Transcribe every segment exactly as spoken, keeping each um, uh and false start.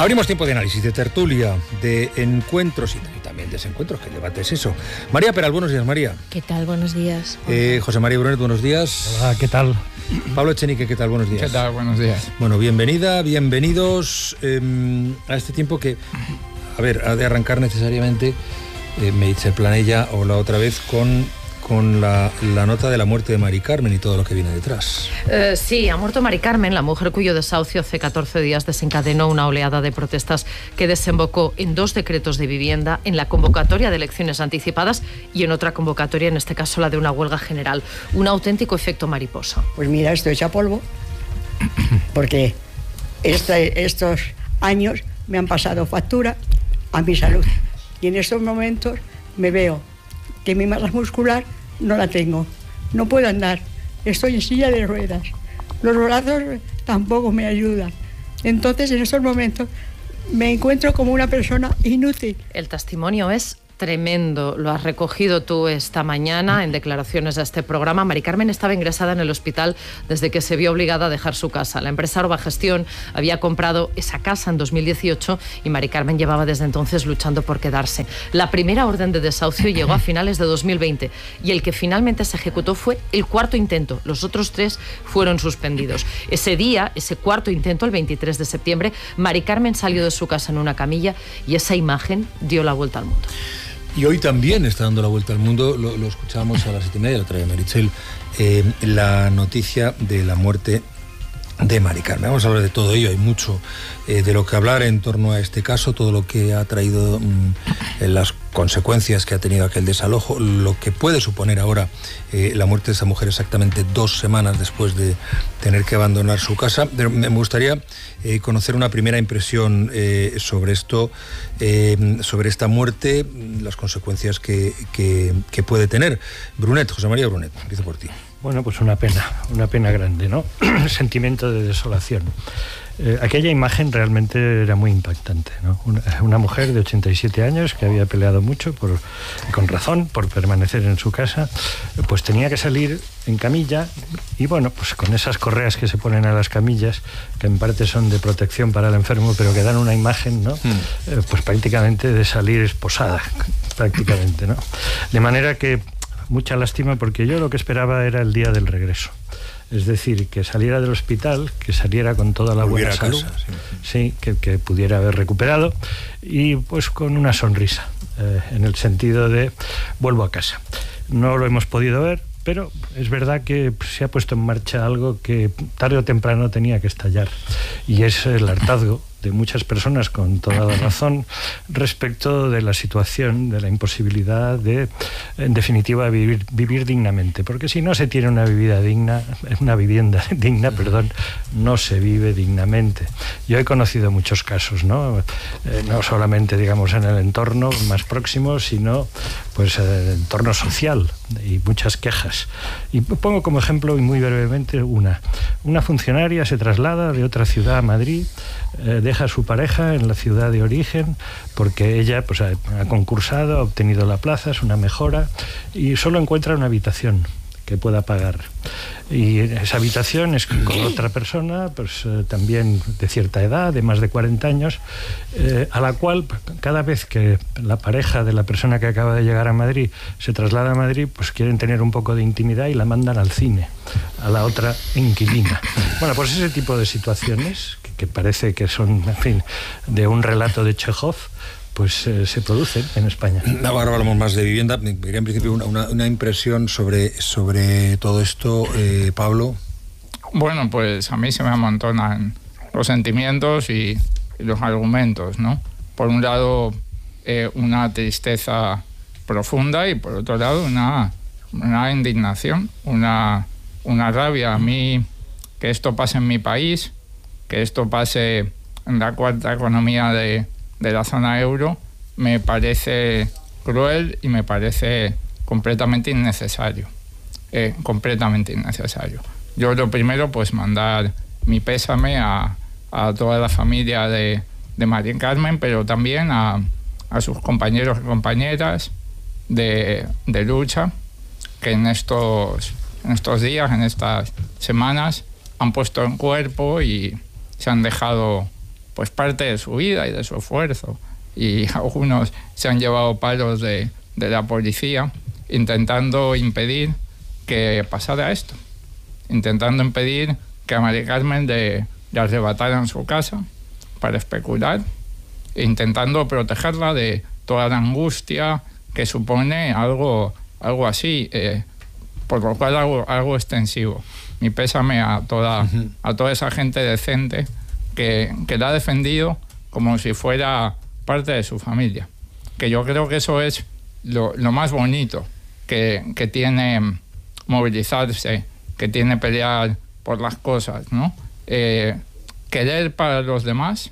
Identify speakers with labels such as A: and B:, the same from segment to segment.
A: Abrimos tiempo de análisis, de tertulia, de encuentros y también desencuentros. ¿Qué debate es eso? María Peral, buenos días, María.
B: ¿Qué tal? Buenos días.
A: Eh, José María Brunet, buenos días.
C: Hola, ¿qué tal?
A: Pablo Echenique, ¿qué tal? Buenos días.
D: ¿Qué tal? Buenos días.
A: Bueno, bienvenida, bienvenidos eh, a este tiempo que, a ver, ha de arrancar necesariamente, eh, me dice Planella o la otra vez, con... con la, la nota de la muerte de Mari Carmen y todo lo que viene detrás.
B: Eh, sí, ha muerto Mari Carmen, la mujer cuyo desahucio hace catorce días desencadenó una oleada de protestas que desembocó en dos decretos de vivienda, en la convocatoria de elecciones anticipadas y en otra convocatoria, en este caso la de una huelga general. Un auténtico efecto mariposa.
E: Pues mira, estoy hecha polvo, porque este, estos años me han pasado factura a mi salud. Y en estos momentos me veo que mi masa muscular no la tengo, no puedo andar, estoy en silla de ruedas, los brazos tampoco me ayudan. Entonces, en estos momentos me encuentro como una persona inútil.
B: El testimonio es tremendo, lo has recogido tú esta mañana en declaraciones a este programa. Mari Carmen estaba ingresada en el hospital desde que se vio obligada a dejar su casa. La empresa Orba Gestión había comprado esa casa en dos mil dieciocho y Mari Carmen llevaba desde entonces luchando por quedarse. La primera orden de desahucio llegó a finales de dos mil veinte y el que finalmente se ejecutó fue el cuarto intento. Los otros tres fueron suspendidos. Ese día, ese cuarto intento, el veintitrés de septiembre, Mari Carmen salió de su casa en una camilla y esa imagen dio la vuelta al mundo.
A: Y hoy también está dando la vuelta al mundo, lo, lo escuchábamos a las siete y media, lo traía Meritxell, eh, la noticia de la muerte de Mari Carmen. Vamos a hablar de todo ello, hay mucho eh, de lo que hablar en torno a este caso, todo lo que ha traído, mmm, las consecuencias que ha tenido aquel desalojo, lo que puede suponer ahora eh, la muerte de esa mujer exactamente dos semanas después de tener que abandonar su casa. Pero me gustaría eh, conocer una primera impresión eh, sobre esto, eh, sobre esta muerte, las consecuencias que, que, que puede tener. Brunet, José María Brunet, empiezo por ti.
C: Bueno, pues una pena, una pena grande, ¿no? Sentimiento de desolación. Eh, aquella imagen realmente era muy impactante, ¿no? Una, una mujer de ochenta y siete años que había peleado mucho, por, con razón, por permanecer en su casa, pues tenía que salir en camilla y bueno, pues con esas correas que se ponen a las camillas, que en parte son de protección para el enfermo, pero que dan una imagen, ¿no? Mm. Eh, pues prácticamente de salir esposada, prácticamente, ¿no? De manera que mucha lástima, porque yo lo que esperaba era el día del regreso. Es decir, que saliera del hospital, que saliera con toda la buena salud, casa, sí, sí que, que pudiera haber recuperado y pues con una sonrisa, eh, en el sentido de vuelvo a casa. No lo hemos podido ver, pero es verdad que se ha puesto en marcha algo que tarde o temprano tenía que estallar, y es el hartazgo de muchas personas, con toda la razón, respecto de la situación, de la imposibilidad de, en definitiva, vivir, vivir dignamente. Porque si no se tiene una vivienda digna, una vivienda digna, perdón, no se vive dignamente. Yo he conocido muchos casos, ¿no? Eh, no solamente, digamos, en el entorno más próximo, sino pues en el entorno social, y muchas quejas. Y pongo como ejemplo, y muy brevemente, una. Una funcionaria se traslada de otra ciudad a Madrid, eh, deja a su pareja en la ciudad de origen porque ella pues, ha, ha concursado, ha obtenido la plaza, es una mejora, y solo encuentra una habitación que pueda pagar. Y esa habitación es con otra persona, pues eh, también de cierta edad, de más de cuarenta años, eh, a la cual cada vez que la pareja de la persona que acaba de llegar a Madrid se traslada a Madrid, pues quieren tener un poco de intimidad y la mandan al cine, a la otra inquilina. Bueno, pues ese tipo de situaciones, que, que parece que son, en fin, de un relato de Chekhov, pues eh, se producen en España.
A: Ahora hablamos más de vivienda. Me quería en principio una, una, una impresión sobre, sobre todo esto, eh, Pablo.
D: Bueno, pues a mí se me amontonan los sentimientos y, y los argumentos, ¿no? Por un lado, eh, una tristeza profunda y por otro lado, una, una indignación, una, una rabia. A mí, que esto pase en mi país, que esto pase en la cuarta economía de de la zona euro, me parece cruel y me parece completamente innecesario, eh, completamente innecesario. Yo lo primero, pues mandar mi pésame a, a toda la familia de, de Mari Carmen, pero también a, a sus compañeros y compañeras de, de lucha, que en estos, en estos días, en estas semanas, han puesto en cuerpo y se han dejado pues parte de su vida y de su esfuerzo. Y algunos se han llevado palos de, de la policía intentando impedir que pasara esto, intentando impedir que a Mari Carmen le, le arrebataran su casa para especular, intentando protegerla de toda la angustia que supone algo, algo así, eh, por lo cual algo, algo extensivo. Mi pésame a toda, uh-huh. a toda esa gente decente que, que la ha defendido como si fuera parte de su familia. Que yo creo que eso es lo, lo más bonito que, que tiene movilizarse, que tiene pelear por las cosas, ¿no? Eh, querer para los demás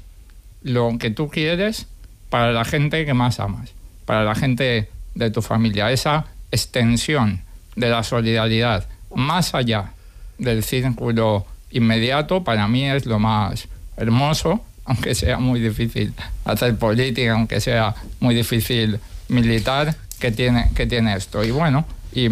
D: lo que tú quieres para la gente que más amas, para la gente de tu familia. Esa extensión de la solidaridad más allá del círculo inmediato, para mí es lo más hermoso, aunque sea muy difícil hacer política, aunque sea muy difícil militar, que tiene, que tiene esto. Y bueno, y,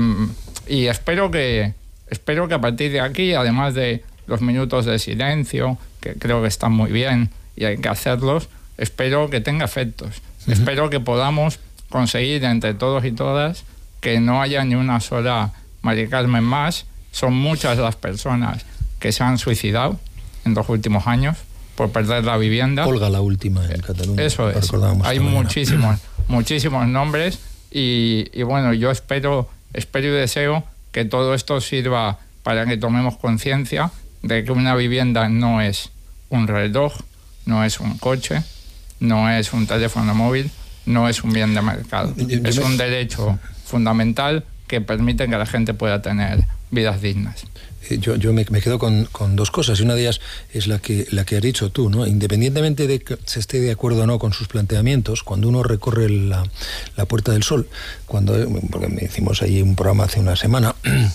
D: y espero que, espero que a partir de aquí, además de los minutos de silencio, que creo que están muy bien y hay que hacerlos, espero que tenga efectos. Uh-huh. Espero que podamos conseguir entre todos y todas que no haya ni una sola Mari Carmen más. Son muchas las personas que se han suicidado en los últimos años por perder la vivienda.
A: Olga, la última en Cataluña.
D: Eso es. Hay muchísimos, muchísimos nombres y, y bueno, yo espero, espero y deseo que todo esto sirva para que tomemos conciencia de que una vivienda no es un reloj, no es un coche, no es un teléfono móvil, no es un bien de mercado. Es un derecho fundamental que permite que la gente pueda tener vidas dignas.
A: Yo, yo me, me quedo con, con dos cosas, y una de ellas es la que, la que has dicho tú, ¿no? Independientemente de que se esté de acuerdo o no con sus planteamientos, cuando uno recorre la, la Puerta del Sol, cuando, porque hicimos ahí un programa hace una semana,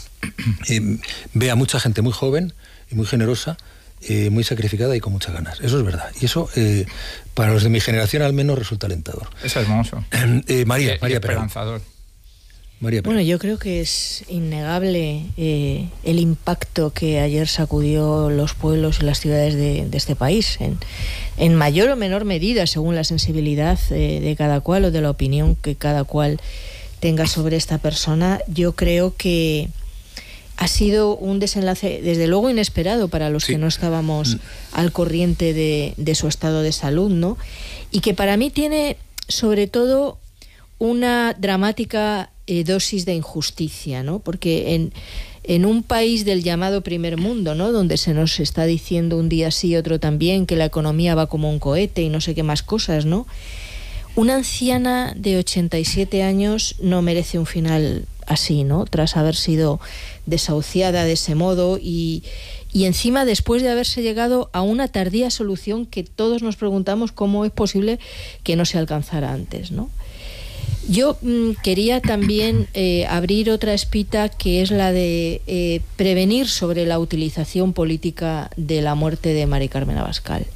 A: eh, ve a mucha gente muy joven y muy generosa, eh, muy sacrificada y con muchas ganas. Eso es verdad. Y eso, eh, para los de mi generación al menos, resulta alentador.
D: Es hermoso.
A: Eh, María,
D: y,
A: María
D: y esperanzador.
A: María
F: bueno, yo creo que es innegable eh, el impacto que ayer sacudió los pueblos y las ciudades de, de este país, en, en mayor o menor medida, según la sensibilidad eh, de cada cual o de la opinión que cada cual tenga sobre esta persona. Yo creo que ha sido un desenlace, desde luego, inesperado para los sí. que no estábamos al corriente de, de su estado de salud, ¿no? Y que para mí tiene, sobre todo, una dramática eh, dosis de injusticia, ¿no? Porque en, en un país del llamado primer mundo, ¿no? Donde se nos está diciendo un día sí, otro también, que la economía va como un cohete y no sé qué más cosas, ¿no? Una anciana de ochenta y siete años no merece un final así, ¿no? Tras haber sido desahuciada de ese modo y, y encima después de haberse llegado a una tardía solución que todos nos preguntamos cómo es posible que no se alcanzara antes, ¿no? Yo mmm, quería también eh, abrir otra espita, que es la de eh, prevenir sobre la utilización política de la muerte de Mari Carmen Abascal.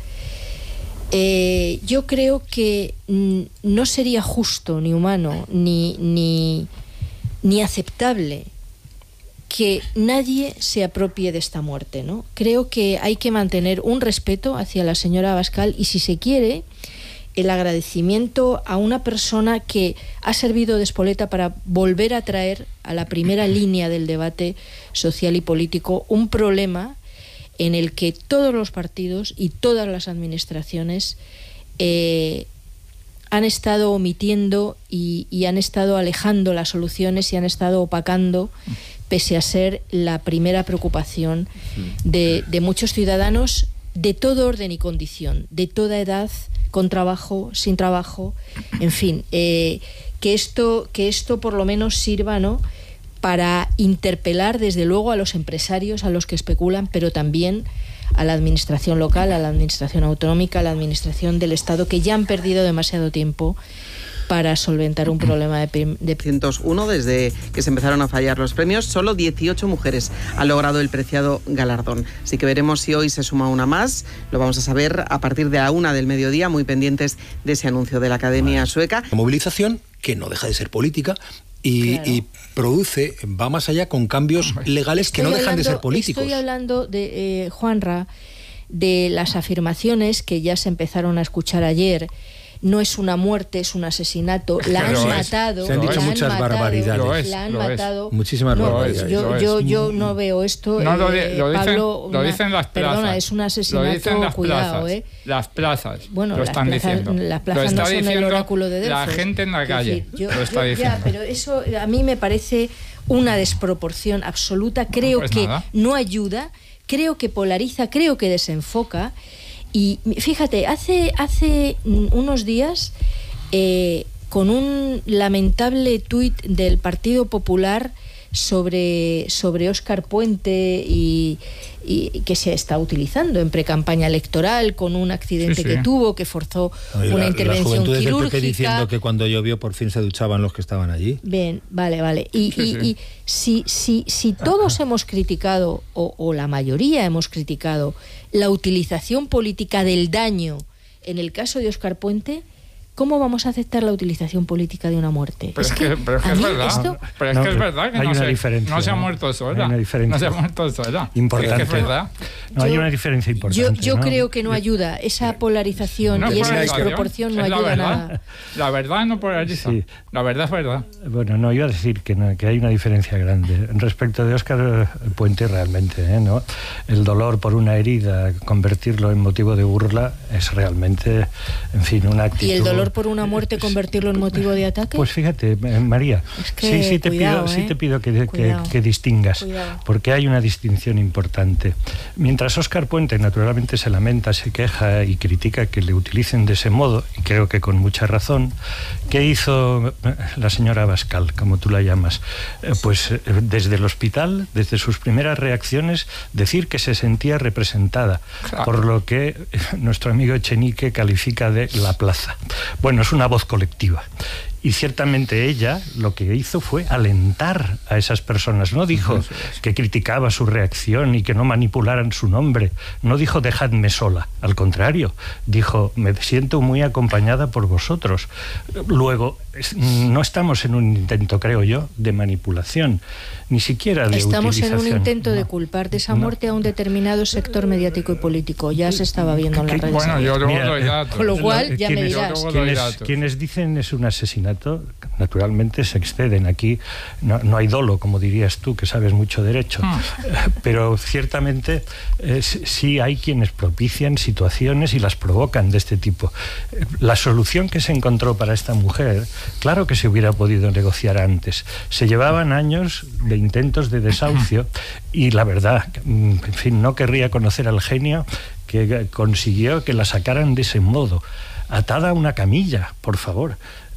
F: Eh, yo creo que mmm, no sería justo, ni humano, ni, ni, ni aceptable que nadie se apropie de esta muerte, ¿no? Creo que hay que mantener un respeto hacia la señora Abascal y, si se quiere, el agradecimiento a una persona que ha servido de espoleta para volver a traer a la primera línea del debate social y político un problema en el que todos los partidos y todas las administraciones eh, han estado omitiendo y, y han estado alejando las soluciones y han estado opacando, pese a ser la primera preocupación de, de muchos ciudadanos de todo orden y condición, de toda edad, con trabajo, sin trabajo, en fin, eh, que esto, que esto por lo menos sirva, ¿no?, para interpelar desde luego a los empresarios, a los que especulan, pero también a la administración local, a la administración autonómica, a la administración del Estado, que ya han perdido demasiado tiempo para solventar un problema de... de...
G: ciento uno, desde que se empezaron a fallar los premios, solo dieciocho mujeres han logrado el preciado galardón. Así que veremos si hoy se suma una más. Lo vamos a saber a partir de la una del mediodía, muy pendientes de ese anuncio de la Academia Sueca.
A: La movilización, que no deja de ser política, y, claro. y produce, va más allá con cambios legales que
F: estoy
A: no dejan
F: hablando,
A: de ser políticos.
F: Estoy hablando de, eh, Juanra, de las afirmaciones que ya se empezaron a escuchar ayer. No es una muerte, es un asesinato. La han matado.
A: Se han dicho muchas
F: matado,
A: barbaridades.
F: La han matado.
A: Muchísimas
F: no,
A: barbaridades.
F: Yo, yo, yo no veo esto.
D: No, lo,
F: eh,
D: lo, dicen,
F: Pablo, una,
D: lo dicen las plazas.
F: Perdona, es un asesinato.
D: Lo dicen las
F: cuidado,
D: plazas.
F: ¿eh?
D: Las plazas.
F: Bueno,
D: lo
F: las
D: están
F: plazas,
D: diciendo.
F: las plazas
D: lo está
F: no son
D: diciendo
F: el oráculo de Delfos.
D: La gente en la calle.
F: Es decir, yo,
D: lo está
F: yo,
D: diciendo.
F: Ya, pero eso a mí me parece una desproporción absoluta. Creo
D: pues
F: que
D: nada.
F: no ayuda, creo que polariza, creo que desenfoca. Y fíjate, hace, hace unos días, eh, con un lamentable tuit del Partido Popular sobre, sobre Óscar Puente y, y que se está utilizando en precampaña electoral, con un accidente
D: sí, sí.
F: que tuvo, que forzó
A: No,
F: una
A: la,
F: intervención
A: la
F: quirúrgica.
A: Del P P diciendo que cuando llovió por fin se duchaban los que estaban allí.
F: Bien, vale, vale. Y,
D: sí,
F: y,
D: sí.
F: y si, si, si todos hemos criticado, o, o la mayoría hemos criticado, la utilización política del daño en el caso de Óscar Puente, ¿cómo vamos a aceptar la utilización política de una muerte?
D: Pero es, es que, que, pero es, que es verdad. Esto... Pero es
C: no,
D: que es verdad que no se, no se ha muerto sola.
C: Hay una diferencia.
D: No se ha muerto sola.
C: Importante.
D: Es que es verdad.
C: No,
F: yo,
C: hay una diferencia importante.
F: Yo, yo
C: ¿no?
F: creo que no ayuda. Esa polarización
D: no
F: y esa
D: polarización,
F: desproporción no
D: es
F: ayuda
D: la verdad.
F: nada.
D: La verdad no polariza. Sí. La verdad es verdad.
C: Bueno, no, iba a decir que, no, que hay una diferencia grande. Respecto de Óscar Puente, realmente, ¿eh? ¿no? El dolor por una herida, convertirlo en motivo de burla, es realmente, en fin, una actitud...
F: ¿Y el dolor por una muerte convertirlo en motivo de ataque?
C: Pues fíjate, María,
F: es que,
C: sí, sí, te
F: cuidado,
C: pido,
F: ¿eh?
C: sí te pido que, que, que distingas,
F: cuidado.
C: Porque hay una distinción importante. Mientras Óscar Puente naturalmente se lamenta, se queja y critica que le utilicen de ese modo, y creo que con mucha razón, ¿qué hizo la señora Abascal, como tú la llamas? Eh, pues eh, desde el hospital, desde sus primeras reacciones, decir que se sentía representada, claro. Por lo que nuestro amigo Echenique califica de la plaza. Bueno, es una voz colectiva. Y ciertamente ella lo que hizo fue alentar a esas personas. No dijo que criticaba su reacción y que no manipularan su nombre. No dijo dejadme sola. Al contrario, dijo me siento muy acompañada por vosotros. Luego, no estamos en un intento, creo yo, de manipulación, ni siquiera de
F: Estamos
C: utilización.
F: en un intento
C: no.
F: de culpar de esa muerte no. a un determinado sector mediático y político. Ya se estaba viendo en las redes.
D: Bueno, yo luego doy datos.
F: Con lo cual, ya
C: quienes,
F: me dirás.
C: Quienes, quienes dicen es un asesinato, naturalmente se exceden. Aquí no, no hay dolo, como dirías tú, que sabes mucho derecho. Ah. Pero ciertamente eh, sí hay quienes propician situaciones y las provocan de este tipo. La solución que se encontró para esta mujer, claro que se hubiera podido negociar antes. Se llevaban años de intentos de desahucio y la verdad, en fin, no querría conocer al genio que consiguió que la sacaran de ese modo, atada a una camilla, por favor.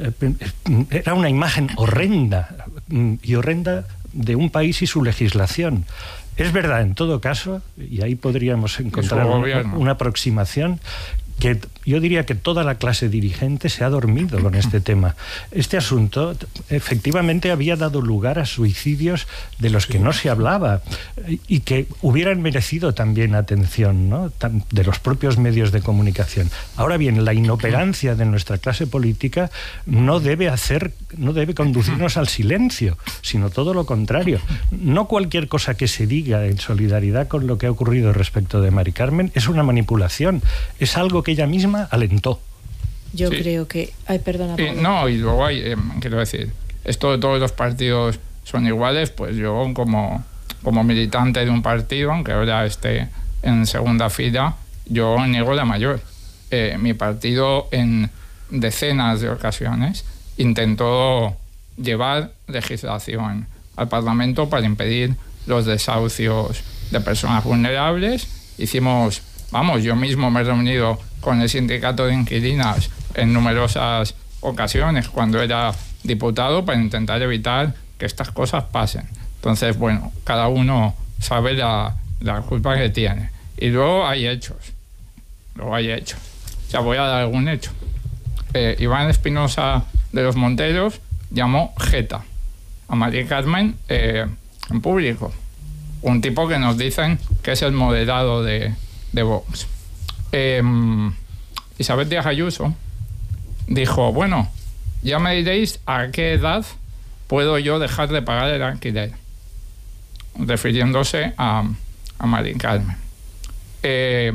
C: Era una imagen horrenda y horrenda de un país y su legislación. Es verdad, en todo caso, y ahí podríamos encontrar una, una aproximación, que yo diría que toda la clase dirigente se ha dormido con este tema. Este asunto efectivamente había dado lugar a suicidios de los que no se hablaba y que hubieran merecido también atención, ¿no? De los propios medios de comunicación. Ahora bien, la inoperancia de nuestra clase política no debe hacer, no debe conducirnos al silencio, sino todo lo contrario. No cualquier cosa que se diga en solidaridad con lo que ha ocurrido respecto de Mari Carmen es una manipulación, es algo que ella misma alentó.
F: Yo sí. creo que... Ay, perdona.
D: Sí, no, y luego hay, eh, quiero decir, esto de todos los partidos son iguales, pues yo como, como militante de un partido, aunque ahora esté en segunda fila, yo niego la mayor. Eh, mi partido en decenas de ocasiones intentó llevar legislación al Parlamento para impedir los desahucios de personas vulnerables. Hicimos... Vamos, yo mismo me he reunido con el sindicato de inquilinas en numerosas ocasiones cuando era diputado para intentar evitar que estas cosas pasen. Entonces, bueno, cada uno sabe la, la culpa que tiene. Y luego hay hechos. Luego hay hechos. O sea, voy a dar algún hecho. Eh, Iván Espinosa de los Monteros llamó jeta a Mari Carmen eh, en público. Un tipo que nos dicen que es el moderado de... de Vox. Eh, Isabel Díaz Ayuso dijo, bueno, ya me diréis a qué edad puedo yo dejar de pagar el alquiler, refiriéndose a, a Mari Carmen. Eh,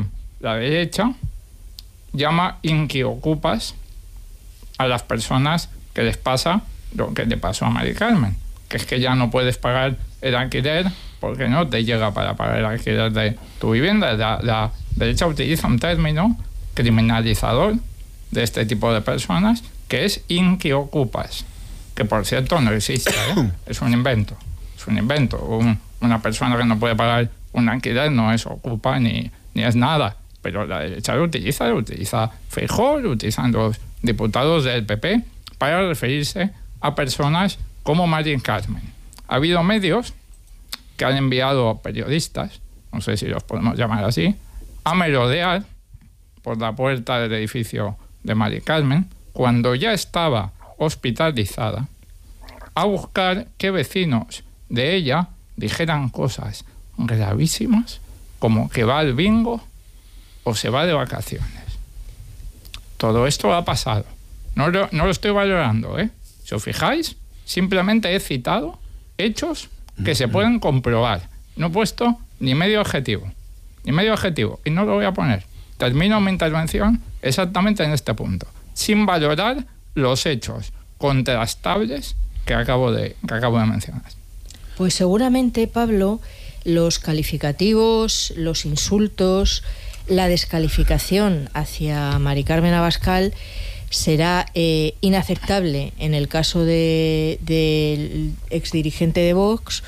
D: la derecha llama inquiocupas a las personas que les pasa lo que le pasó a Mari Carmen, que es que ya no puedes pagar el alquiler porque no te llega para pagar el alquiler de tu vivienda. La, la derecha utiliza un término criminalizador de este tipo de personas que es inquiocupas, que por cierto no existe, ¿eh? Es un invento, es un invento. Un, una persona que no puede pagar un alquiler no es ocupa ni, ni es nada, pero la derecha lo utiliza, lo utiliza Feijóo, lo utilizan los diputados del P P para referirse a personas como Mari Carmen. Ha habido medios que han enviado periodistas, no sé si los podemos llamar así, a merodear por la puerta del edificio de Mari Carmen cuando ya estaba hospitalizada, a buscar que vecinos de ella dijeran cosas gravísimas como que va al bingo o se va de vacaciones. Todo esto ha pasado. No lo, no lo estoy valorando, ¿eh? Si os fijáis, simplemente he citado hechos que se pueden comprobar. No he puesto ni medio adjetivo, ni medio adjetivo, y no lo voy a poner. Termino mi intervención exactamente en este punto, sin valorar los hechos contrastables que acabo de, que acabo de mencionar.
F: Pues seguramente, Pablo, los calificativos, los insultos, la descalificación hacia Mari Carmen Abascal será eh, inaceptable en el caso de, del exdirigente de Vox,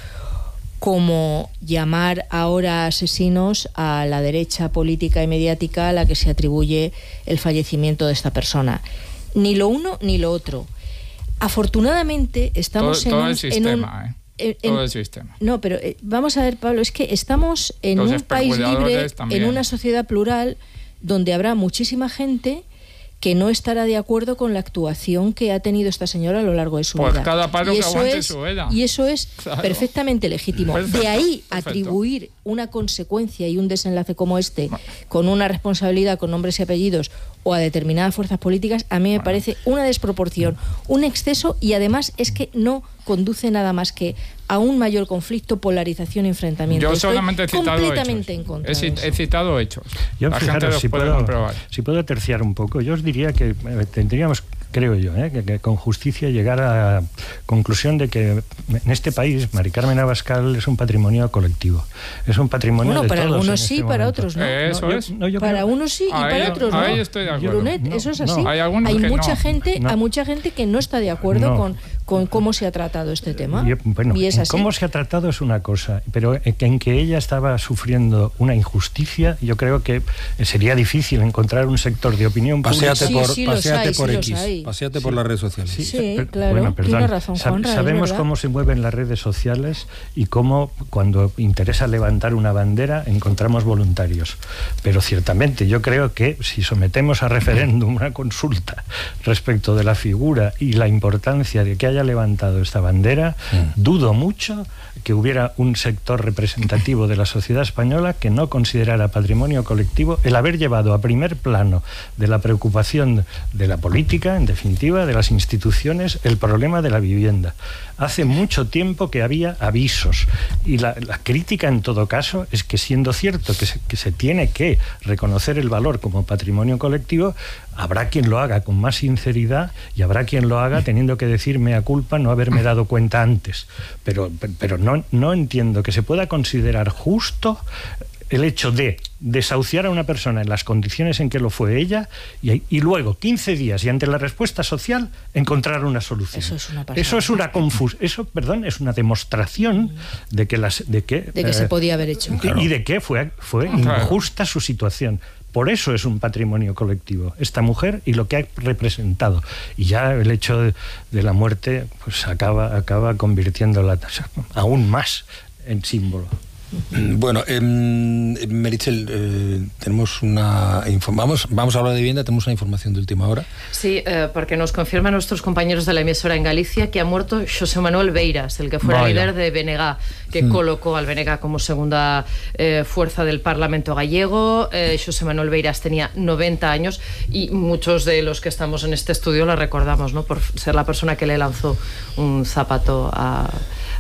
F: como llamar ahora asesinos a la derecha política y mediática a la que se atribuye el fallecimiento de esta persona. Ni lo uno ni lo otro. Afortunadamente estamos
D: todo,
F: en,
D: todo
F: un,
D: el sistema,
F: en un...
D: ¿eh?
F: En,
D: todo el sistema.
F: No, pero eh, vamos a ver, Pablo, es que estamos en
D: Los
F: un país libre,
D: también.
F: en una sociedad plural, donde habrá muchísima gente que no estará de acuerdo con la actuación que ha tenido esta señora a lo largo de su
D: pues
F: vida.
D: Cada palo
F: y
D: que
F: eso
D: aguante
F: es,
D: su vela.
F: Y eso es
D: claro.
F: perfectamente legítimo.
D: Perfecto,
F: de ahí
D: perfecto.
F: atribuir una consecuencia y un desenlace como este, con una responsabilidad con nombres y apellidos, o a determinadas fuerzas políticas, a mí me bueno. parece una desproporción, un exceso, y además es que no conduce nada más que a un mayor conflicto, polarización y enfrentamiento.
D: Yo
F: Estoy
D: solamente he citado
F: completamente
D: hechos.
F: en contra.
D: He,
F: de
D: he citado hechos.
C: Yo,
D: La
C: fijaros,
D: gente los
C: si
D: puede
C: puedo,
D: comprobar.
C: Si puedo terciar un poco, yo os diría que eh, tendríamos, creo yo, eh, que, que con justicia llegar a la conclusión de que en este país Mari Carmen Abascal es un patrimonio colectivo. Es un patrimonio
F: bueno,
C: de
F: para
C: todos.
F: algunos
C: en
F: sí,
C: este
F: para
C: momento.
F: otros no.
D: Eso
C: no,
D: es.
C: Yo, no, yo
F: para
C: creo,
F: unos sí y
D: ahí,
F: para otros no.
D: Ahí estoy de acuerdo.
F: Brunet,
C: no,
F: eso es así.
C: no.
D: Hay, algunos
F: hay
D: que
F: mucha
D: no.
F: gente,
C: No.
F: hay mucha gente que no está de acuerdo
C: No.
F: con, con cómo se ha tratado este tema.
C: Y, bueno,
F: y es así.
C: cómo se ha tratado es una cosa, pero en que ella estaba sufriendo una injusticia, yo creo que sería difícil encontrar un sector de opinión pública.
A: Paseate
F: Sí,
A: por,
F: sí, los
A: paseate
F: hay,
A: por
F: sí, los
A: X,
F: hay.
A: paseate
C: Sí.
A: por las redes sociales.
C: Sí,
F: Sí,
C: pero,
F: claro,
C: bueno, perdón.
F: tiene razón,
C: Sab-
F: Juanra, es
C: sabemos
F: verdad.
C: cómo se mueven las redes sociales y cómo cuando interesa levantar una bandera encontramos voluntarios. Pero ciertamente yo creo que si sometemos a referéndum una consulta respecto de la figura y la importancia de que haya levantado esta bandera, mm. dudo mucho que hubiera un sector representativo de la sociedad española que no considerara patrimonio colectivo el haber llevado a primer plano de la preocupación de la política, en definitiva, de las instituciones, el problema de la vivienda. Hace mucho tiempo que había avisos y la, la crítica en todo caso es que, siendo cierto que se, que se tiene que reconocer el valor como patrimonio colectivo, habrá quien lo haga con más sinceridad y habrá quien lo haga teniendo que decir mea culpa no haberme dado cuenta antes. Pero, pero no, no entiendo que se pueda considerar justo el hecho de desahuciar a una persona en las condiciones en que lo fue ella y, y luego, quince días y ante la respuesta social, encontrar una solución.
F: Eso es una pasada.
C: Eso es una confus eso, perdón, es una demostración de que las de que,
F: de que
C: eh,
F: se podía haber hecho.
C: Y de que fue, fue
D: Claro.
C: injusta su situación. Por eso es un patrimonio colectivo, esta mujer y lo que ha representado. Y ya el hecho de, de la muerte pues acaba, acaba convirtiéndola aún más en símbolo.
A: Bueno, eh, Meritxell, eh, tenemos una vamos, vamos a hablar de vivienda, tenemos una información de última hora.
B: Sí, eh, porque nos confirman nuestros compañeros de la emisora en Galicia que ha muerto Xosé Manuel Beiras, el que fuera
C: Vaya.
B: líder de B N G, que mm. colocó al B N G como segunda eh, fuerza del Parlamento gallego. eh, Xosé Manuel Beiras tenía noventa años y muchos de los que estamos en este estudio la recordamos, ¿no?, por ser la persona que le lanzó un zapato a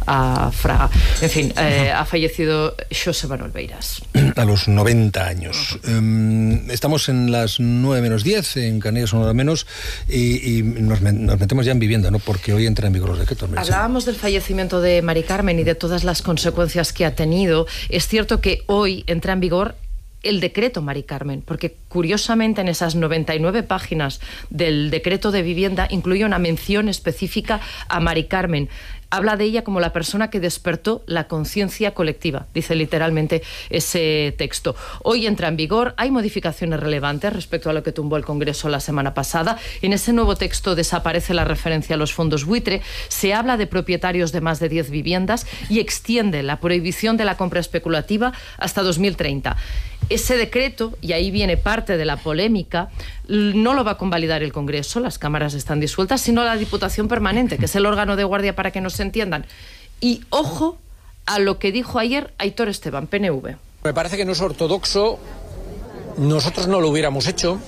B: a Fraga. En fin, eh, ha fallecido Xosé Manuel Beiras.
A: A los noventa años. Um, estamos en las nueve menos diez, en Canarias una hora menos, y, y nos, nos metemos ya en vivienda, ¿no? Porque hoy entran en vigor los decretos.
B: Hablábamos del fallecimiento de Mari Carmen y de todas las consecuencias que ha tenido. Es cierto que hoy entra en vigor el decreto Mari Carmen, porque curiosamente en esas noventa y nueve páginas del decreto de vivienda incluye una mención específica a Mari Carmen. Habla de ella como la persona que despertó la conciencia colectiva, dice literalmente ese texto. Hoy entra en vigor, hay modificaciones relevantes respecto a lo que tumbó el Congreso la semana pasada. En ese nuevo texto desaparece la referencia a los fondos buitre, se habla de propietarios de más de diez viviendas y extiende la prohibición de la compra especulativa hasta dos mil treinta. Ese decreto, y ahí viene parte de la polémica, no lo va a convalidar el Congreso, las cámaras están disueltas, sino la Diputación Permanente, que es el órgano de guardia para que nos entiendan. Y ojo a lo que dijo ayer Aitor Esteban, P N V.
H: Me parece que no es ortodoxo, nosotros no lo hubiéramos hecho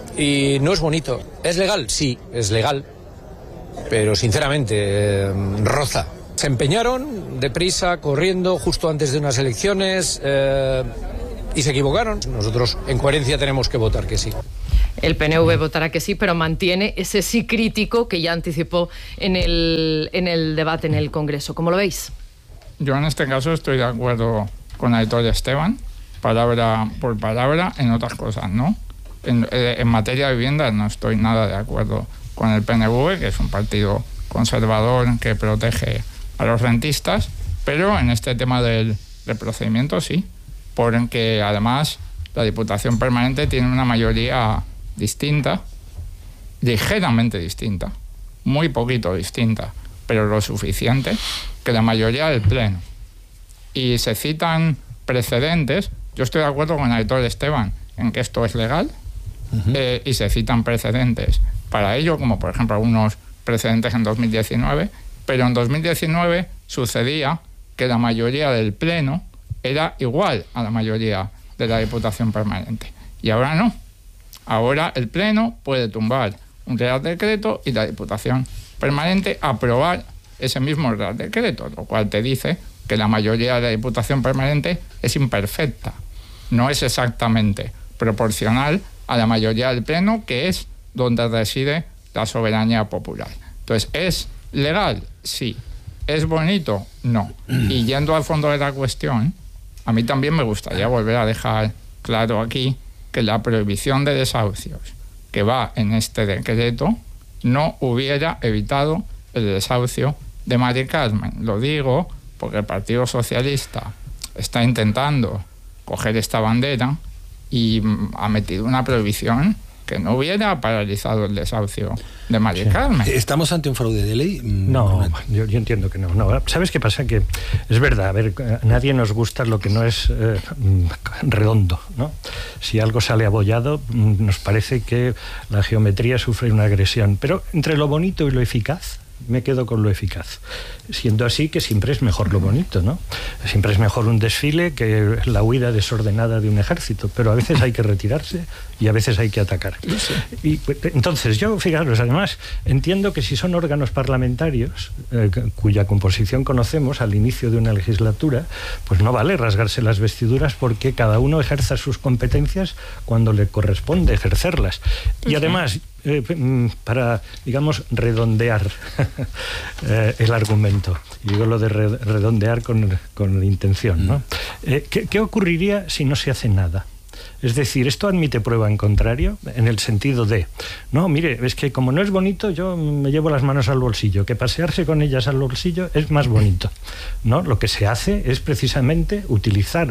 H: y no es bonito. ¿Es legal? Sí, es legal, pero sinceramente eh, roza. Se empeñaron deprisa, corriendo, justo antes de unas elecciones... Eh, y se equivocaron. Nosotros, en coherencia, tenemos que votar que sí.
B: El P N V votará que sí, pero mantiene ese sí crítico que ya anticipó en el, en el debate en el Congreso. ¿Cómo lo veis?
D: Yo en este caso estoy de acuerdo con Aitor Esteban, palabra por palabra, en otras cosas, ¿no? En, en materia de vivienda no estoy nada de acuerdo con el P N V, que es un partido conservador que protege a los rentistas, pero en este tema del, del procedimiento sí. Porque además la Diputación Permanente tiene una mayoría distinta, ligeramente distinta, muy poquito distinta, pero lo suficiente, que la mayoría del Pleno. Y se citan precedentes, yo estoy de acuerdo con Aitor Esteban en que esto es legal, uh-huh. eh, y se citan precedentes para ello, como por ejemplo algunos precedentes en dos mil diecinueve, pero en dos mil diecinueve sucedía que la mayoría del Pleno era igual a la mayoría de la Diputación Permanente. Y ahora no. Ahora el Pleno puede tumbar un Real Decreto y la Diputación Permanente aprobar ese mismo Real Decreto, lo cual te dice que la mayoría de la Diputación Permanente es imperfecta. No es exactamente proporcional a la mayoría del Pleno, que es donde reside la soberanía popular. Entonces, ¿es legal? Sí. ¿Es bonito? No. Y yendo al fondo de la cuestión, a mí también me gustaría volver a dejar claro aquí que la prohibición de desahucios que va en este decreto no hubiera evitado el desahucio de Mari Carmen. Lo digo porque el Partido Socialista está intentando coger esta bandera y ha metido una prohibición que no hubiera paralizado el desahucio de Mari sí. Carmen.
A: ¿Estamos ante un fraude de ley?
C: No, yo, yo entiendo que no, no. ¿Sabes qué pasa? Que es verdad, a ver, a nadie nos gusta lo que no es eh, redondo, ¿no? Si algo sale abollado, nos parece que la geometría sufre una agresión. Pero entre lo bonito y lo eficaz, me quedo con lo eficaz. Siendo así que siempre es mejor lo bonito, ¿no? Siempre es mejor un desfile que la huida desordenada de un ejército, pero a veces hay que retirarse y a veces hay que atacar. Sí. Y entonces yo, fijaros, además, entiendo que si son órganos parlamentarios, eh, cuya composición conocemos al inicio de una legislatura, pues no vale rasgarse las vestiduras porque cada uno ejerza sus competencias cuando le corresponde ejercerlas. Y además, eh, para, digamos, redondear eh, el argumento, y digo lo de re redondear con, con intención, ¿no? Eh, ¿qué, ¿Qué ocurriría si no se hace nada? Es decir, esto admite prueba en contrario, en el sentido de, no, mire, es que como no es bonito, yo me llevo las manos al bolsillo, que pasearse con ellas al bolsillo es más bonito, ¿no? Lo que se hace es precisamente utilizar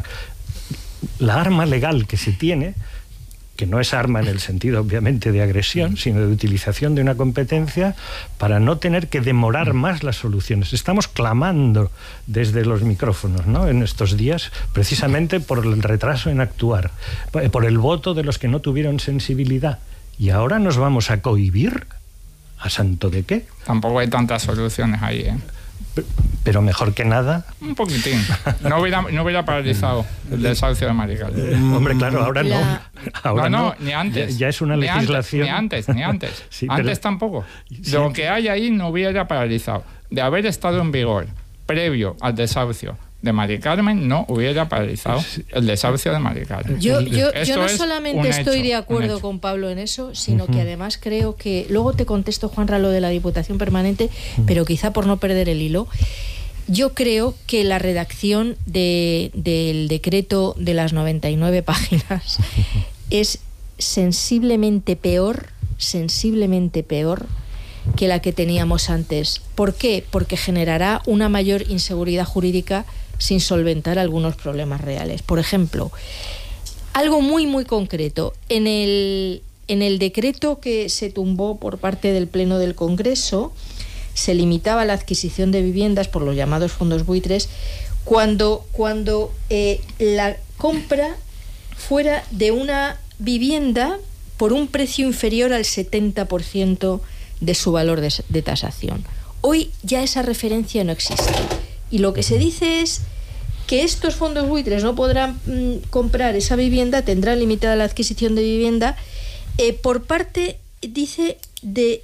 C: la arma legal que se tiene, que no es arma en el sentido obviamente de agresión, sino de utilización de una competencia para no tener que demorar más las soluciones. Estamos clamando desde los micrófonos, ¿no?, en estos días, precisamente por el retraso en actuar, por el voto de los que no tuvieron sensibilidad. ¿Y ahora nos vamos a cohibir? ¿A santo de qué?
D: Tampoco hay tantas soluciones ahí, ¿eh?
C: Pero mejor que nada.
D: Un poquitín. No hubiera, no hubiera paralizado el desahucio de Mari Carmen.
C: Eh, hombre, claro, ahora no. Ahora
D: no, no,
C: no,
D: ni antes.
C: Ya, ya es una
D: ni
C: legislación.
D: Antes, ni antes, ni antes. Sí,
C: antes
D: pero... tampoco.
C: Sí.
D: Lo que hay ahí no hubiera paralizado. De haber estado en vigor previo al desahucio de Mari Carmen no hubiera paralizado el desahucio de Mari Carmen.
F: Yo, yo, yo no
D: es
F: solamente estoy
D: hecho,
F: de acuerdo con Pablo en eso, sino uh-huh. que además creo que, luego te contesto, Juanra, lo de la Diputación Permanente, uh-huh. pero quizá por no perder el hilo, yo creo que la redacción de, del decreto de las noventa y nueve páginas es sensiblemente peor, sensiblemente peor que la que teníamos antes. ¿Por qué? Porque generará una mayor inseguridad jurídica sin solventar algunos problemas reales. Por ejemplo, algo muy muy concreto, en el, en el decreto que se tumbó por parte del Pleno del Congreso se limitaba la adquisición de viviendas por los llamados fondos buitres cuando, cuando eh, la compra fuera de una vivienda por un precio inferior al setenta por ciento de su valor de, de tasación. Hoy ya esa referencia no existe. Y lo que se dice es que estos fondos buitres no podrán mmm, comprar esa vivienda, tendrán limitada la adquisición de vivienda, eh, por parte, dice, de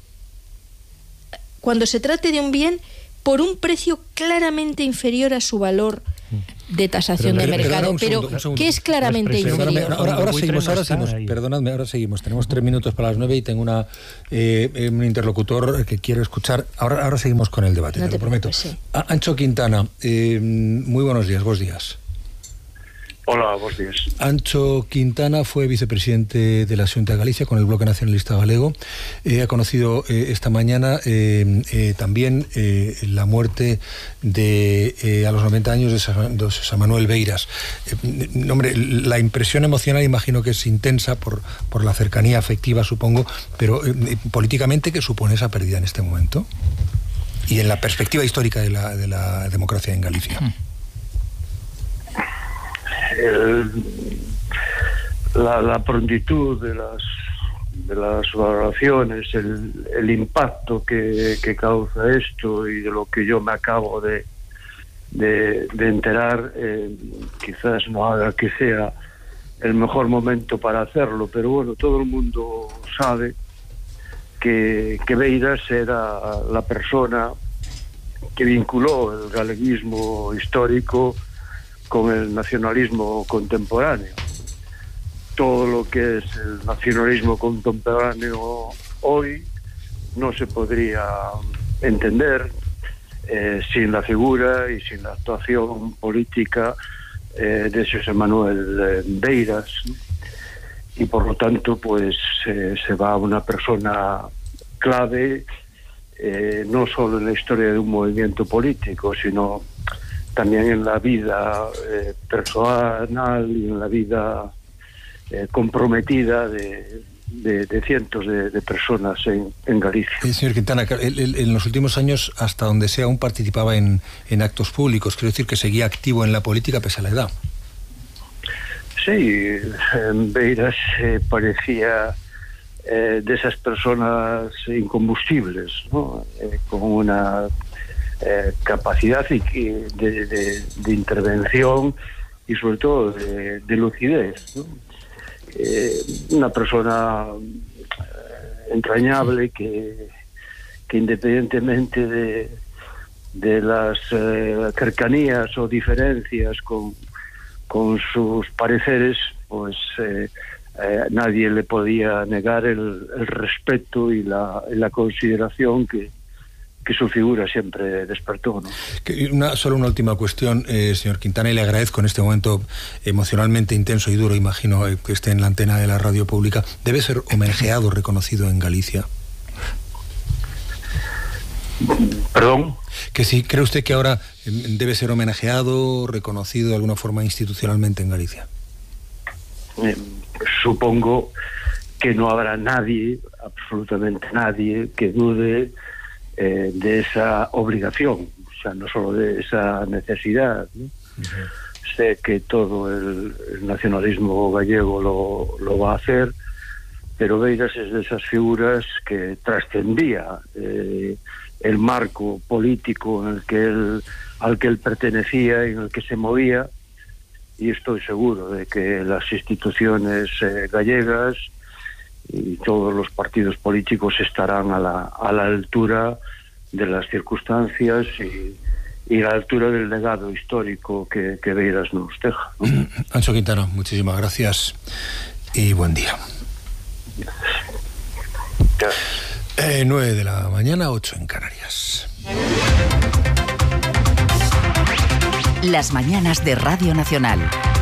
F: cuando se trate de un bien por un precio claramente inferior a su valor de tasación pero, de pero, mercado, pero, pero segundo, ¿qué es claramente inferior?
A: Ahora, ahora seguimos, ahora seguimos, perdonadme, ahora seguimos. Tenemos tres minutos para las nueve y tengo una eh, un interlocutor que quiero escuchar. Ahora, ahora seguimos con el debate, no te, te lo prometo. Sí. Ancho Quintana, eh, muy buenos días, buenos días.
I: Hola, buenos días.
A: Ancho Quintana fue vicepresidente de la Xunta de Galicia con el Bloque Nacionalista Galego. Eh, ha conocido eh, esta mañana eh, eh, también eh, la muerte de eh, a los noventa años de José Manuel Beiras. Eh, hombre, la impresión emocional imagino que es intensa por, por la cercanía afectiva, supongo, pero eh, políticamente, ¿qué supone esa pérdida en este momento? Y en la perspectiva histórica de la, de la democracia en Galicia.
I: El, la, la prontitud de las de las valoraciones, el, el impacto que, que causa esto y de lo que yo me acabo de de, de enterar, eh, quizás no haga que sea el mejor momento para hacerlo, pero bueno, todo el mundo sabe que, que Beiras era la persona que vinculó el galeguismo histórico con el nacionalismo contemporáneo. Todo lo que es el nacionalismo contemporáneo hoy no se podría entender eh, sin la figura y sin la actuación política eh, de José Manuel eh, Beiras, y por lo tanto pues eh, se va una persona clave eh, no solo en la historia de un movimiento político, sino también en la vida eh, personal y en la vida eh, comprometida de, de, de cientos de, de personas en, en Galicia.
A: Eh, señor Quintana, él, él, en los últimos años, hasta donde sea, aún participaba en, en actos públicos. Quiero decir que seguía activo en la política pese a la edad.
I: Sí, Beiras eh, parecía eh, de esas personas incombustibles, ¿no? Eh, con una Eh, capacidad y, y de, de, de intervención y sobre todo de, de lucidez, ¿no? Eh, una persona eh, entrañable que, que independientemente de, de las eh, cercanías o diferencias con, con sus pareceres, pues eh, eh, nadie le podía negar el, el respeto y la, la consideración que que su figura siempre despertó, ¿no?
A: Una, solo una última cuestión, eh, señor Quintana, y le agradezco en este momento emocionalmente intenso y duro, imagino, eh, que esté en la antena de la radio pública. ¿Debe ser homenajeado, reconocido en Galicia?
I: ¿Perdón?
A: Que si cree usted que ahora debe ser homenajeado, reconocido de alguna forma institucionalmente en Galicia.
I: Eh, supongo que no habrá nadie, absolutamente nadie, que dude Eh, de esa obligación, o sea, no solo de esa necesidad, ¿no? Uh-huh. Sé que todo el, el nacionalismo gallego lo, lo va a hacer, pero Beiras es de esas figuras que trascendía eh, el marco político en el que él, al que él pertenecía y en el que se movía, y estoy seguro de que las instituciones eh, gallegas y todos los partidos políticos estarán a la, a la altura de las circunstancias y, y la altura del legado histórico que, que Beiras nos deja, ¿no?
A: Ancho Quintana, muchísimas gracias y buen día. Eh, nueve de la mañana, ocho en Canarias.
J: Las mañanas de Radio Nacional.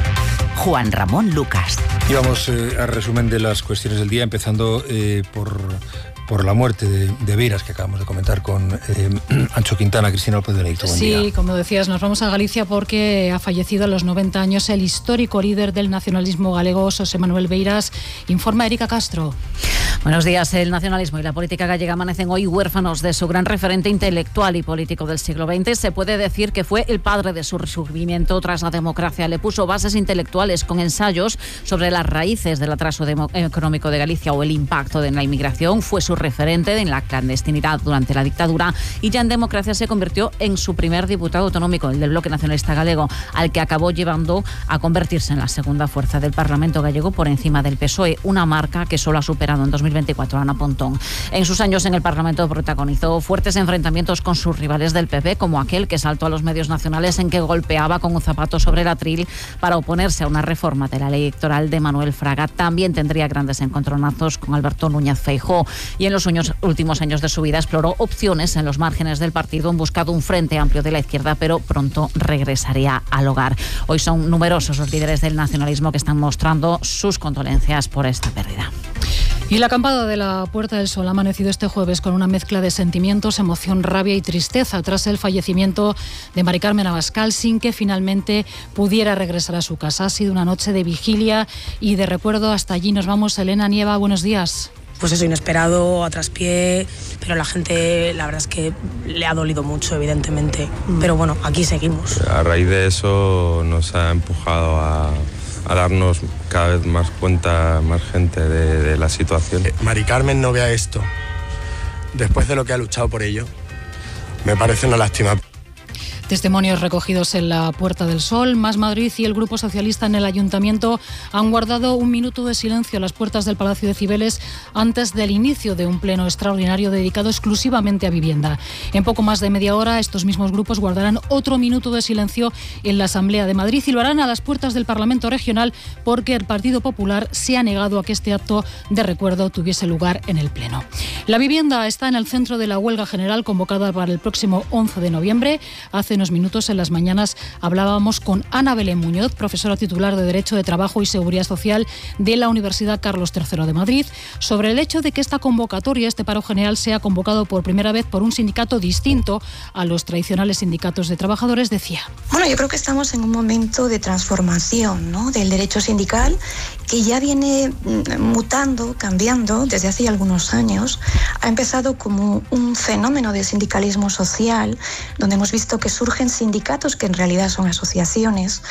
J: Juan Ramón Lucas.
A: Y vamos eh, a resumen de las cuestiones del día, empezando eh, por, por la muerte de, de Beiras, que acabamos de comentar con eh, Ancho Quintana. Cristina López Benedicto, buen
K: sí,
A: día.
K: Sí, como decías, nos vamos a Galicia porque ha fallecido a los noventa años el histórico líder del nacionalismo galego, José Manuel Beiras. Informa Erika Castro.
L: Buenos días. El nacionalismo y la política gallega amanecen hoy huérfanos de su gran referente intelectual y político del siglo veinte. Se puede decir que fue el padre de su resurgimiento tras la democracia. Le puso bases intelectuales con ensayos sobre las raíces del atraso económico de Galicia o el impacto de la inmigración. Fue su referente en la clandestinidad durante la dictadura y ya en democracia se convirtió en su primer diputado autonómico, el del Bloque Nacionalista Galego, al que acabó llevando a convertirse en la segunda fuerza del Parlamento gallego por encima del P S O E, una marca que solo ha superado en dos mil veinticuatro Ana Pontón. En sus años en el Parlamento protagonizó fuertes enfrentamientos con sus rivales del P P, como aquel que saltó a los medios nacionales en que golpeaba con un zapato sobre el atril para oponerse a una reforma de la ley electoral de Manuel Fraga. También tendría grandes encontronazos con Alberto Núñez Feijóo y en los últimos años de su vida exploró opciones en los márgenes del partido en busca de un frente amplio de la izquierda, pero pronto regresaría al hogar. Hoy son numerosos los líderes del nacionalismo que están mostrando sus condolencias por esta pérdida.
K: Y la acampada de la Puerta del Sol ha amanecido este jueves con una mezcla de sentimientos, emoción, rabia y tristeza tras el fallecimiento de Mari Carmen Abascal sin que finalmente pudiera regresar a su casa. Ha sido una noche de vigilia y de recuerdo. Hasta allí nos vamos. Elena Nieva, buenos días.
M: Pues eso, inesperado, a traspié, pero la gente, la verdad es que le ha dolido mucho, evidentemente. Pero bueno, aquí seguimos.
N: A raíz de eso nos ha empujado a, a darnos cada vez más cuenta, más gente de, de la situación.
O: Eh, Mari Carmen no vea esto, después de lo que ha luchado por ello, me parece una lástima.
K: Testimonios recogidos en la Puerta del Sol. Más Madrid y el Grupo Socialista en el Ayuntamiento han guardado un minuto de silencio a las puertas del Palacio de Cibeles antes del inicio de un pleno extraordinario dedicado exclusivamente a vivienda. En poco más de media hora, estos mismos grupos guardarán otro minuto de silencio en la Asamblea de Madrid y lo harán a las puertas del Parlamento Regional porque el Partido Popular se ha negado a que este acto de recuerdo tuviese lugar en el pleno. La vivienda está en el centro de la huelga general convocada para el próximo once de noviembre. Hace unos minutos en las mañanas hablábamos con Ana Belén Muñoz, profesora titular de Derecho de Trabajo y Seguridad Social de la Universidad Carlos tercero de Madrid, sobre el hecho de que esta convocatoria, este paro general, sea convocado por primera vez por un sindicato distinto a los tradicionales sindicatos de trabajadores. Decía:
P: Bueno, yo creo que estamos en un momento de transformación, ¿no?, del derecho sindical, que ya viene mutando, cambiando desde hace ya algunos años. Ha empezado como un fenómeno de sindicalismo social, donde hemos visto que surgen sindicatos que en realidad son asociaciones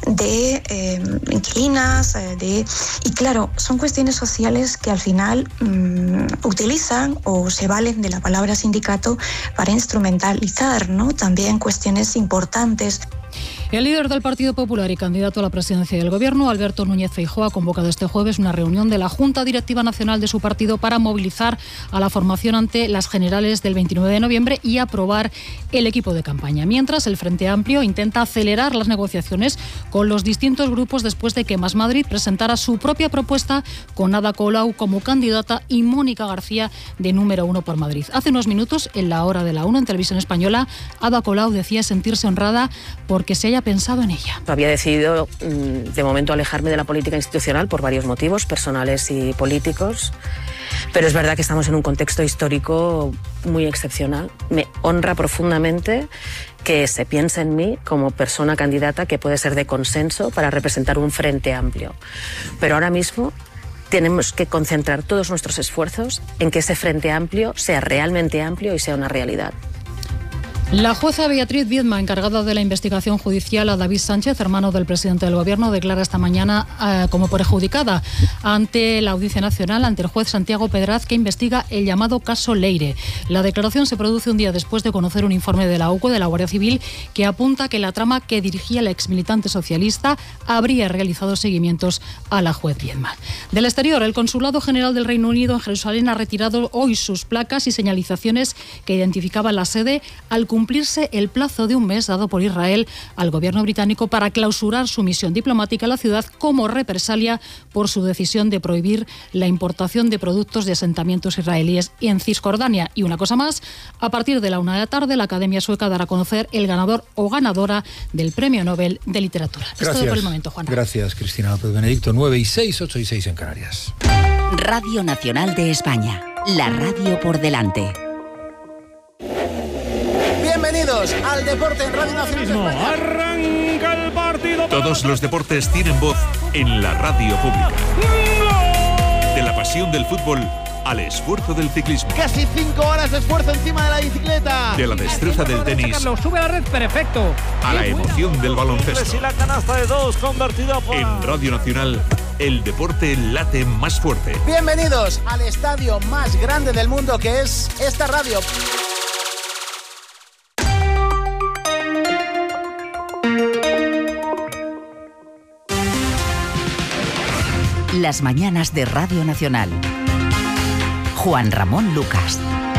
P: de eh, inquilinas, eh, de, y claro, son cuestiones sociales que al final mmm, utilizan o se valen de la palabra sindicato para instrumentalizar, ¿no?, también cuestiones importantes.
K: El líder del Partido Popular y candidato a la presidencia del Gobierno, Alberto Núñez Feijóo, ha convocado este jueves una reunión de la Junta Directiva Nacional de su partido para movilizar a la formación ante las generales del veintinueve de noviembre y aprobar el equipo de campaña. Mientras, el Frente Amplio intenta acelerar las negociaciones con los distintos grupos después de que Más Madrid presentara su propia propuesta con Ada Colau como candidata y Mónica García de número uno por Madrid. Hace unos minutos, en la hora de la una, en Televisión Española, Ada Colau decía sentirse honrada porque se haya pensado en ella.
Q: Había decidido de momento alejarme de la política institucional por varios motivos personales y políticos, pero es verdad que estamos en un contexto histórico muy excepcional. Me honra profundamente que se piense en mí como persona candidata que puede ser de consenso para representar un frente amplio, pero ahora mismo tenemos que concentrar todos nuestros esfuerzos en que ese frente amplio sea realmente amplio y sea una realidad.
K: La jueza Beatriz Viedma, encargada de la investigación judicial a David Sánchez, hermano del presidente del Gobierno, declara esta mañana eh, como perjudicada ante la Audiencia Nacional, ante el juez Santiago Pedraz, que investiga el llamado caso Leire. La declaración se produce un día después de conocer un informe de la U C O, de la Guardia Civil, que apunta que la trama que dirigía la exmilitante socialista habría realizado seguimientos a la juez Viedma. Del exterior, el Consulado General del Reino Unido en Jerusalén ha retirado hoy sus placas y señalizaciones que identificaban la sede al cumplir cumplirse el plazo de un mes dado por Israel al gobierno británico para clausurar su misión diplomática a la ciudad como represalia por su decisión de prohibir la importación de productos de asentamientos israelíes en Cisjordania. Y una cosa más, a partir de la una de la tarde, la Academia Sueca dará a conocer el ganador o ganadora del Premio Nobel de Literatura.
A: Gracias.
K: Es todo por el momento, Juan.
A: Gracias, Cristina López Benedicto. nueve y seis, ocho y seis en Canarias.
J: Radio Nacional de España. La radio por delante.
R: Bienvenidos al Deporte en Radio Nacional de España.
S: Arranca el partido. Todos los deportes tienen voz en la radio pública. De la pasión del fútbol al esfuerzo del ciclismo.
R: Casi cinco horas de esfuerzo encima de la bicicleta.
S: De la destreza del tenis.
T: Sube a la red, perfecto.
S: A la emoción del baloncesto.
T: Y la canasta de dos convertida por...
S: En Radio Nacional, el deporte late más fuerte.
R: Bienvenidos al estadio más grande del mundo, que es esta radio.
J: Las mañanas de Radio Nacional. Juan Ramón Lucas.